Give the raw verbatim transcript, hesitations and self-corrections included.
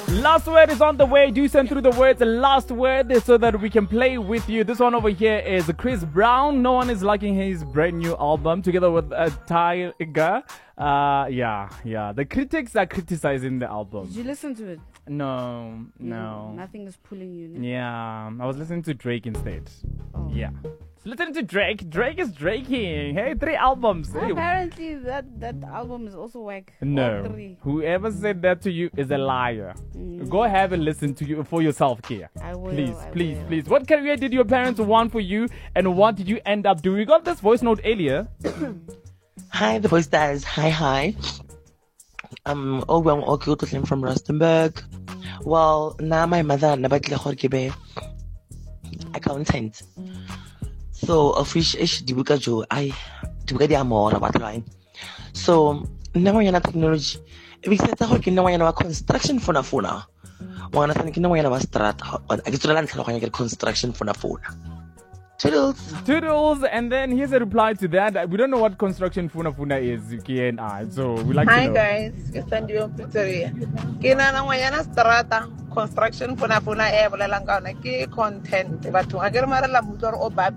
Last word is on the way. Do send through the words last word so that we can play with you. This one over here is Chris Brown. No one is liking his brand new album together with uh, Tyga. Uh, yeah, yeah. The critics are criticizing the album. Did you listen to it? No, no. Yeah, nothing is pulling you. No? Yeah, I was listening to Drake instead. Oh. Yeah. Listen to Drake. Drake is draking. Hey, three albums. Hey. Apparently, that, that album is also whack. No. All three. Whoever said that to you is a liar. Mm. Go have and listen to you for yourself, Kia. I will. Please, I please, will. please. What career did your parents want for you, and what did you end up doing? We got this voice note earlier. Hi, the voice guys. Hi, hi. Um, oh, well, okay, I'm from Rustenburg. Well, now my mother never be accountant. So, official dibuka jo, I dibuka di amor about line. So, now I have technology. If it's not working, now I have construction for na phone. One of the now I have strat. I get to land I get construction for na phone. Toodles. Toodles, and then here's a reply to that. We don't know what construction funa funa is, K and I. So we like Hi to know. guys, ke Sandio Pretoria. Kina na ngwanyana strata construction funa funa e bolelang ka ona ke content batho ga ke re mara la mutlo o ba